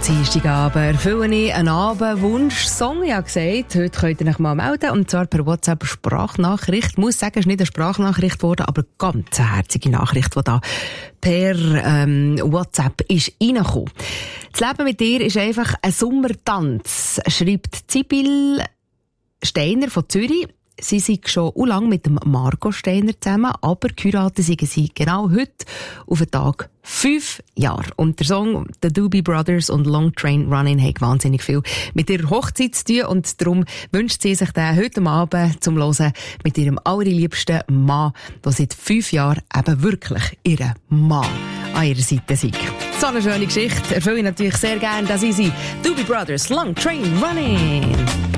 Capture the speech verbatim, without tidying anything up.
Dienstagabend erfülle ich einen Abendwunsch-Song. Ich habe gesagt, heute könnt ihr euch mal melden, und zwar per WhatsApp-Sprachnachricht. Ich muss sagen, es ist nicht eine Sprachnachricht geworden, aber eine ganz herzige Nachricht, die da per ähm, WhatsApp ist reingekommen. Das Leben mit dir ist einfach ein Sommertanz, schreibt Sibyl Steiner von Zürich. Sie sind schon so lange mit dem Marco Steiner zusammen, aber geheiratet sind sie genau heute auf den Tag fünf Jahre. Und der Song The Doobie Brothers und Long Train Running hat wahnsinnig viel mit ihrer Hochzeit zu tun, und darum wünscht sie sich den heute Abend zum Hören mit ihrem allerliebsten Mann, der seit fünf Jahren eben wirklich ihren Mann an ihrer Seite ist. So eine schöne Geschichte erfülle ich natürlich sehr gerne, dass sie Doobie Brothers Long Train Running.